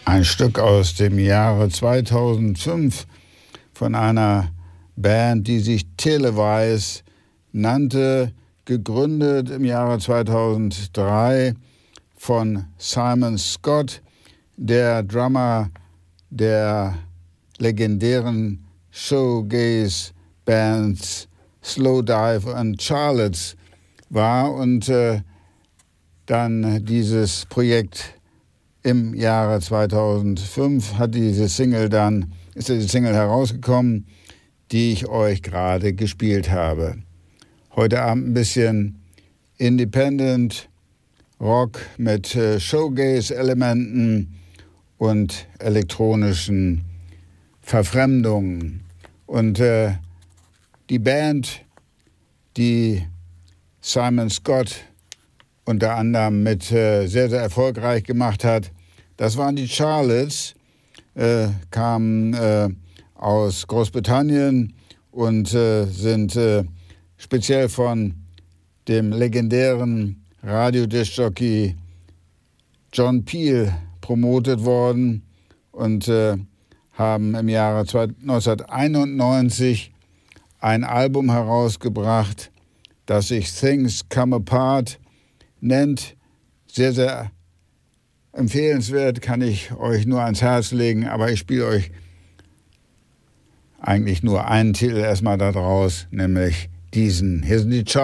Ein Stück aus dem Jahre 2005 von einer Band, die sich Telewise nannte, gegründet im Jahre 2003 von Simon Scott, der Drummer der legendären Showgaze-Bands Slowdive und Charlottes war und dann dieses Projekt im Jahre 2005 ist diese Single herausgekommen, die ich euch gerade gespielt habe. Heute Abend ein bisschen Independent Rock mit Showgaze-Elementen und elektronischen Verfremdungen. Und die Band, die Simon Scott unter anderem mit sehr, sehr erfolgreich gemacht hat, das waren die Charlottes, kamen aus Großbritannien und sind speziell von dem legendären Radiodiskjockey John Peel promotet worden und haben im Jahre 1991 ein Album herausgebracht, das sich Things Come Apart nennt. Sehr, sehr empfehlenswert, kann ich euch nur ans Herz legen, aber ich spiele euch eigentlich nur einen Titel erstmal da draus, nämlich diesen. Hier sind die Charlottes.